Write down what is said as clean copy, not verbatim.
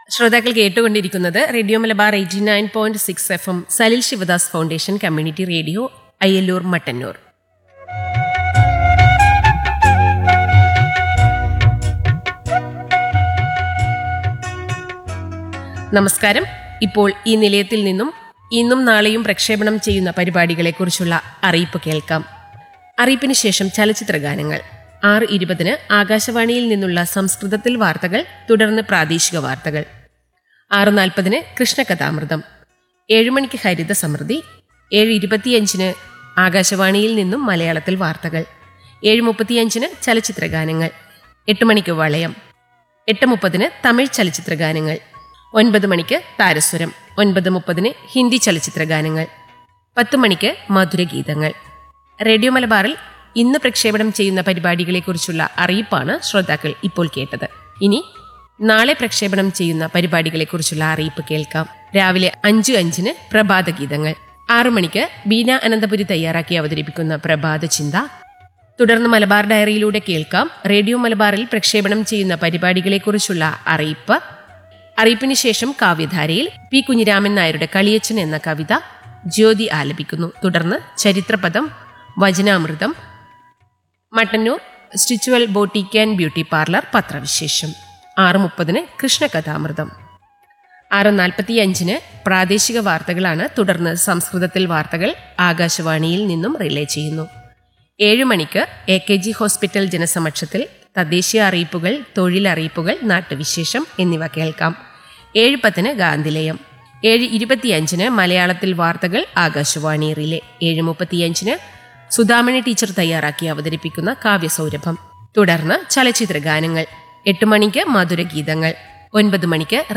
ശ്രോതാക്കൾ കേട്ടുകൊണ്ടിരിക്കുന്നത് radio Malabar 89.6 FM Salil Sivadas foundation community radio Ayyallur Mattannur. നമസ്കാരം. ഇപ്പോൾ ഈ നിലയത്തിൽ നിന്നും ഇന്നും നാളെയും പ്രക്ഷേപണം ചെയ്യുന്ന പരിപാടികളെക്കുറിച്ചുള്ള അറിയിപ്പ് കേൾക്കാം. അറിയിപ്പിന് ശേഷം ചലച്ചിത്ര ഗാനങ്ങൾ. 6:20 ആകാശവാണിയിൽ നിന്നുള്ള സംസ്കൃതത്തിൽ വാർത്തകൾ, തുടർന്ന് പ്രാദേശിക വാർത്തകൾ. 6:40 കൃഷ്ണകഥാമൃതം. 7 മണിക്ക് ഹരിത സമൃദ്ധി. 7:25 ആകാശവാണിയിൽ നിന്നും മലയാളത്തിൽ വാർത്തകൾ. 7:35 ചലച്ചിത്ര ഗാനങ്ങൾ. 8 മണിക്ക് വളയം. 8:30 തമിഴ് ചലച്ചിത്ര ഗാനങ്ങൾ. 9 മണിക്ക് താരസ്വരം. 9:30 ഹിന്ദി ചലച്ചിത്ര ഗാനങ്ങൾ. 10 മണിക്ക് മധുരഗീതങ്ങൾ. റേഡിയോ മലബാറിൽ ഇന്ന് പ്രക്ഷേപണം ചെയ്യുന്ന പരിപാടികളെക്കുറിച്ചുള്ള അറിയിപ്പാണ് ശ്രോതാക്കൾ ഇപ്പോൾ കേട്ടത്. ഇനി നാളെ പ്രക്ഷേപണം ചെയ്യുന്ന പരിപാടികളെക്കുറിച്ചുള്ള അറിയിപ്പ് കേൾക്കാം. രാവിലെ 5:05 പ്രഭാതഗീതങ്ങൾ. 6 മണിക്ക് ബീന അനന്തപുരി തയ്യാറാക്കി അവതരിപ്പിക്കുന്ന പ്രഭാത ചിന്ത. തുടർന്ന് മലബാർ ഡയറിയിലൂടെ കേൾക്കാം റേഡിയോ മലബാറിൽ പ്രക്ഷേപണം ചെയ്യുന്ന പരിപാടികളെക്കുറിച്ചുള്ള അറിയിപ്പ്. അറിയിപ്പിന് ശേഷം കാവ്യധാരയിൽ പി കുഞ്ഞിരാമൻ നായരുടെ കളിയച്ചൻ എന്ന കവിത ജ്യോതി ആലപിക്കുന്നു. തുടർന്ന് ചരിത്രപദം, വചനാമൃതം, Mattannur സ്റ്റിച്ചുവൽ boutique and beauty parlour പത്രവിശേഷം. 6:30 കൃഷ്ണകഥാമൃതം. 6:45 പ്രാദേശിക വാർത്തകളാണ്. തുടർന്ന് സംസ്കൃതത്തിൽ വാർത്തകൾ ആകാശവാണിയിൽ നിന്നും റിലേ ചെയ്യുന്നു. 7 മണിക്ക് AKG ഹോസ്പിറ്റൽ ജനസമക്ഷത്തിൽ തദ്ദേശീയ അറിയിപ്പുകൾ, തൊഴിലറിയിപ്പുകൾ, നാട്ടുവിശേഷം എന്നിവ കേൾക്കാം. 7:10 ഗാന്ധിലയം. 7:25 മലയാളത്തിൽ വാർത്തകൾ ആകാശവാണി റിലേ. 7:35 സുധാമണി ടീച്ചർ തയ്യാറാക്കി അവതരിപ്പിക്കുന്ന കാവ്യസൗരഭം. തുടർന്ന് ചലച്ചിത്ര ഗാനങ്ങൾ. 8 മണിക്ക് മധുരഗീതങ്ങൾ. 9 മണിക്ക്